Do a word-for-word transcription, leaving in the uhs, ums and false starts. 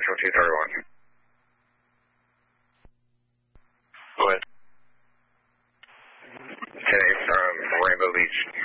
Central two thirty-one. Go ahead. Today from Rainbow Beach.